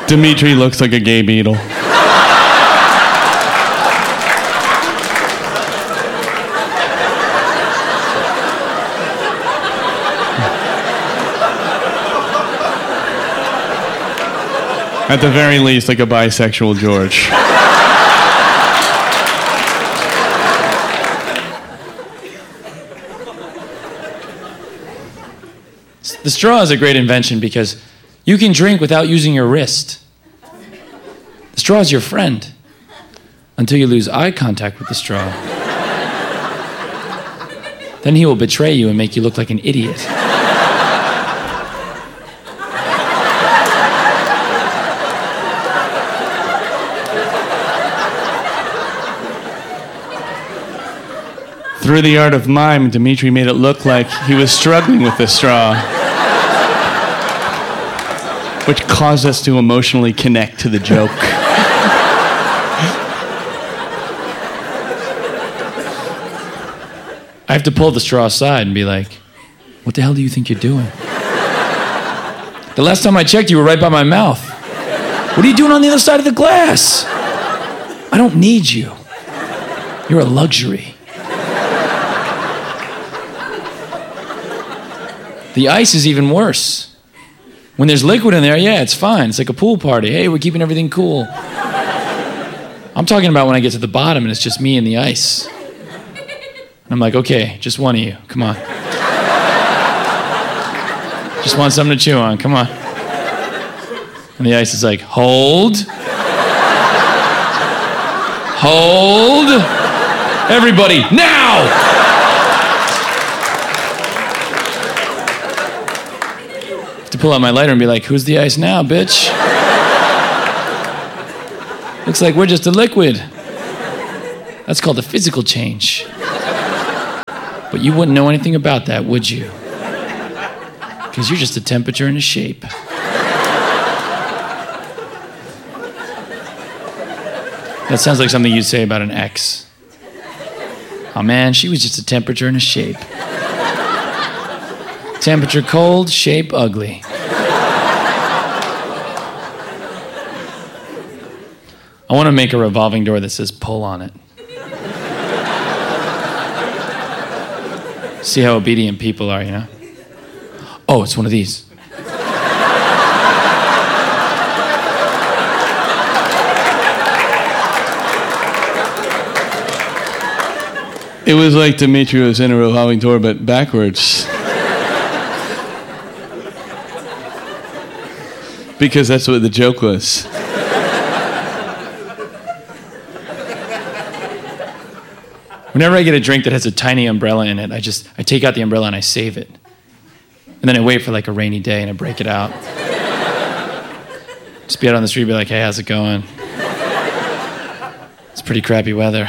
Dimitri looks like a gay beetle. At the very least, like a bisexual George. The straw is a great invention because you can drink without using your wrist. The straw is your friend until you lose eye contact with the straw. Then he will betray you and make you look like an idiot. Through the art of mime, Dimitri made it look like he was struggling with the straw, which caused us to emotionally connect to the joke. I have to pull the straw aside and be like, what the hell do you think you're doing? The last time I checked, you were right by my mouth. What are you doing on the other side of the glass? I don't need you. You're a luxury. The ice is even worse. When there's liquid in there, yeah, it's fine. It's like a pool party. Hey, we're keeping everything cool. I'm talking about when I get to the bottom and it's just me and the ice. And I'm like, okay, just one of you. Come on. Just want something to chew on. Come on. And the ice is like, hold. Hold. Everybody, now! To pull out my lighter and be like, who's the ice now, bitch? Looks like we're just a liquid. That's called a physical change. But you wouldn't know anything about that, would you? Because you're just a temperature and a shape. That sounds like something you'd say about an ex. Oh man, she was just a temperature and a shape. Temperature cold, shape ugly. I want to make a revolving door that says pull on it. See how obedient people are, you know? Oh, it's one of these. It was like Dimitri was in a revolving door, but backwards. Because that's what the joke was. Whenever I get a drink that has a tiny umbrella in it, I take out the umbrella and I save it. And then I wait for like a rainy day and I break it out. Just be out on the street and be like, hey, how's it going? It's pretty crappy weather.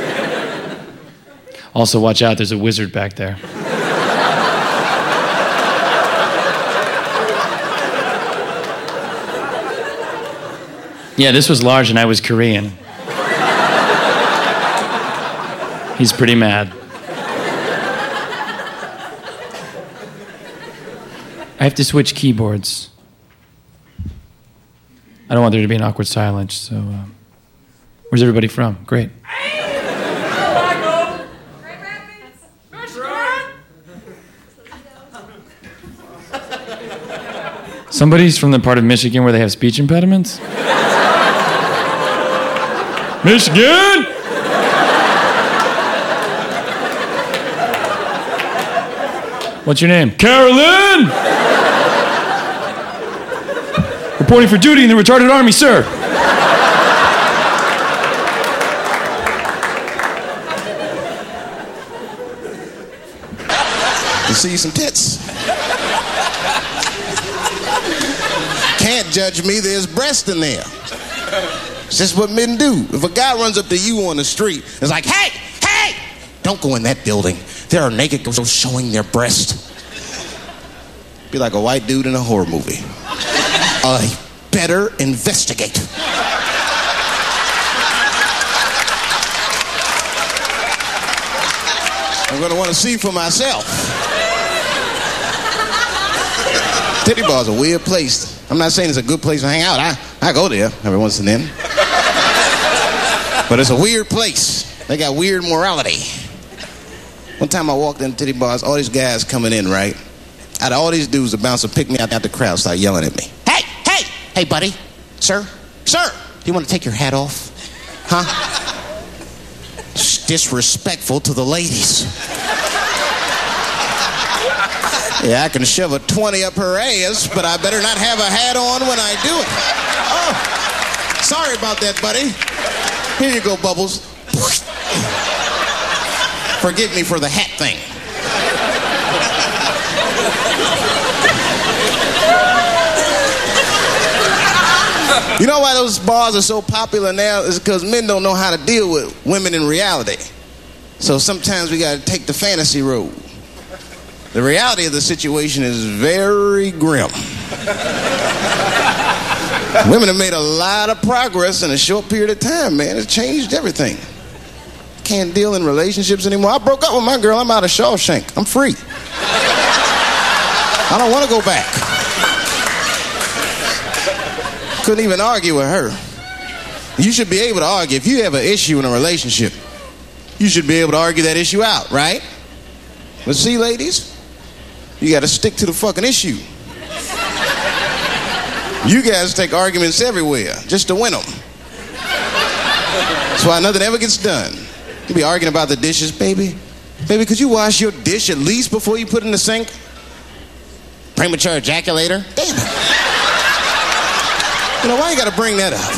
Also, watch out, there's a wizard back there. Yeah, this was large and I was Korean. He's pretty mad. I have to switch keyboards. I don't want there to be an awkward silence, so... where's everybody from? Great. Somebody's from the part of Michigan where they have speech impediments? Michigan! What's your name? Carolyn! Reporting for duty in the retarded army, sir. You see some tits. Can't judge me, there's breast in there. It's just what men do. If a guy runs up to you on the street, it's like, hey, hey, don't go in that building. There are naked girls showing their breast. Be like a white dude in a horror movie. Better investigate. I'm gonna want to see for myself. Titty bar's a weird place. I'm not saying it's a good place to hang out. I go there every once and then. But it's a weird place. They got weird morality. One time I walked in titty bars, all these guys coming in, right? Out of all these dudes, the bouncer picked me out the crowd, started yelling at me. Hey, buddy. Sir, do you want to take your hat off? Huh? It's disrespectful to the ladies. Yeah, I can shove a 20 up her ass, but I better not have a hat on when I do it. Oh, sorry about that, buddy. Here you go, Bubbles. Forgive me for the hat thing. You know why those bars are so popular now? Is because men don't know how to deal with women in reality. So sometimes we got to take the fantasy road. The reality of the situation is very grim. Women have made a lot of progress in a short period of time, man. It's changed everything. Can't deal in relationships anymore. I broke up with my girl. I'm out of Shawshank. I'm free. I don't want to go back. Couldn't even argue with her. You should be able to argue. If you have an issue in a relationship, you should be able to argue that issue out, right? But see, ladies, you got to stick to the fucking issue. You guys take arguments everywhere just to win them. That's why nothing ever gets done. You be arguing about the dishes, baby. Baby, could you wash your dish at least before you put it in the sink? Premature ejaculator? Damn it. You know, why you gotta bring that up?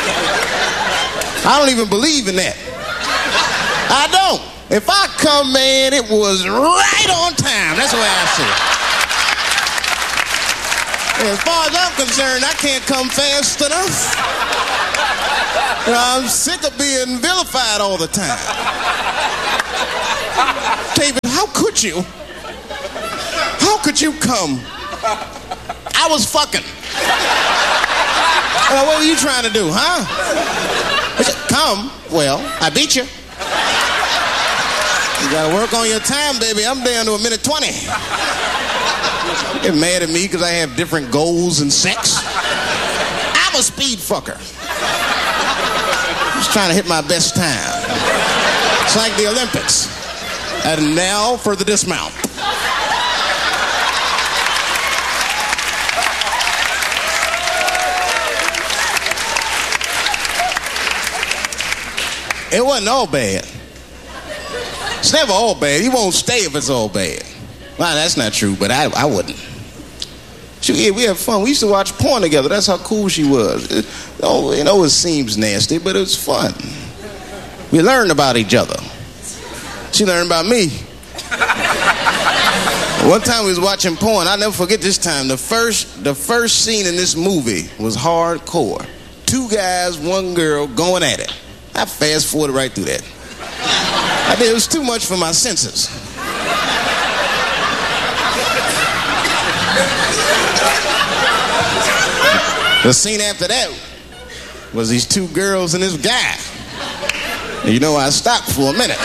I don't even believe in that. I don't. If I come, man, it was right on time. That's the way I see it. And as far as I'm concerned, I can't come fast enough. You know, I'm sick of being vilified all the time. David, how could you? How could you come? I was fucking. What were you trying to do, huh? Come. Well, I beat you. You gotta work on your time, baby. I'm down to a minute 20. Get mad at me because I have different goals in sex. I'm a speed fucker. Just trying to hit my best time. It's like the Olympics. And now for the dismount. It wasn't all bad. It's never all bad. You won't stay if it's all bad. Well, that's not true, but I wouldn't. We had fun. We used to watch porn together. That's how cool she was. It seems nasty, but it was fun. We learned about each other. She learned about me. One time we was watching porn. I'll never forget this time. The first scene in this movie was hardcore. 2 guys, 1 girl going at it. I fast forwarded right through that. It was too much for my senses. The scene after that was these 2 girls and this guy. And you know, I stopped for a minute.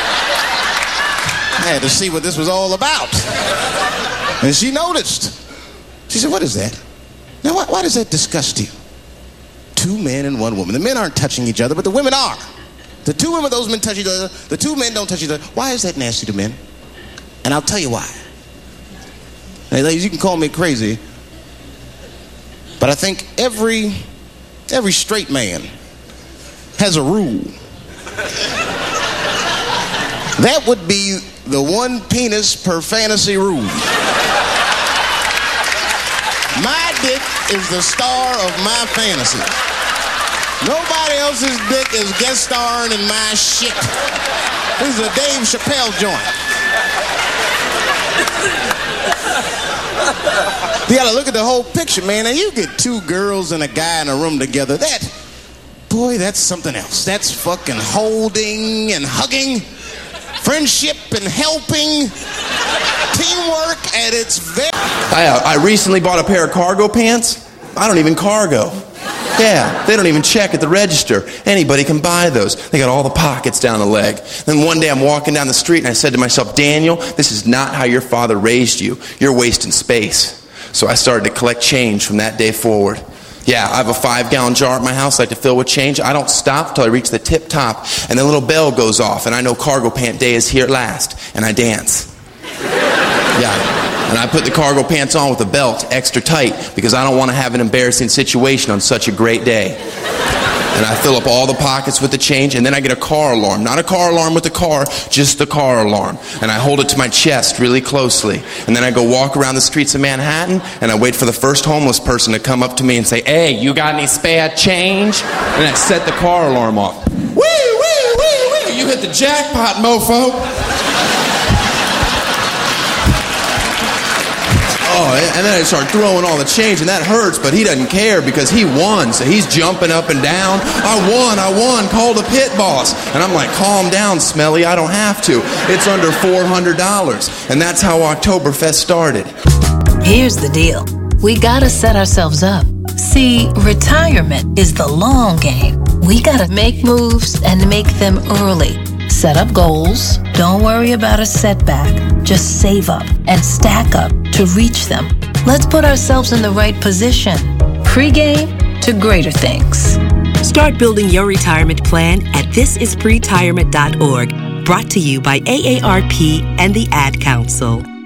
I had to see what this was all about. And she noticed. She said, "What is that? Now, why does that disgust you? 2 men and 1 woman. The men aren't touching each other, but the women are. The 2 women, those men touch each other. The 2 men don't touch each other. Why is that nasty to men? And I'll tell you why. Hey, ladies, you can call me crazy, but I think every straight man has a rule. That would be the 1 penis per fantasy rule. My dick is the star of my fantasy. Nobody else's dick is guest starring in my shit. This is a Dave Chappelle joint. You gotta look at the whole picture, man. And you get 2 girls and a guy in a room together. That's something else. That's fucking holding and hugging, friendship and helping, teamwork at its very... I recently bought a pair of cargo pants. I don't even cargo. Yeah, they don't even check at the register. Anybody can buy those. They got all the pockets down the leg. Then one day I'm walking down the street and I said to myself, "Daniel, this is not how your father raised you. You're wasting space." So I started to collect change from that day forward. Yeah, I have a 5-gallon jar at my house I like to fill with change. I don't stop till I reach the tip top, and the little bell goes off, and I know cargo pant day is here at last, and I dance. Yeah, and I put the cargo pants on with a belt extra tight because I don't want to have an embarrassing situation on such a great day. And I fill up all the pockets with the change, and then I get a car alarm. Not a car alarm with the car, just the car alarm. And I hold it to my chest really closely. And then I go walk around the streets of Manhattan, and I wait for the first homeless person to come up to me and say, "Hey, you got any spare change?" And I set the car alarm off. Wee, wee, wee, wee! You hit the jackpot, mofo! Oh, and then I start throwing all the change, and that hurts, but he doesn't care because he won, so he's jumping up and down. I won, call the pit boss. And I'm like, calm down, Smelly, I don't have to. It's under $400. And that's how Oktoberfest started. Here's the deal. We gotta set ourselves up. See, retirement is the long game. We gotta make moves and make them early. Set up goals. Don't worry about a setback. Just save up and stack up to reach them. Let's put ourselves in the right position. Pre-game to greater things. Start building your retirement plan at thisispretirement.org. Brought to you by AARP and the Ad Council.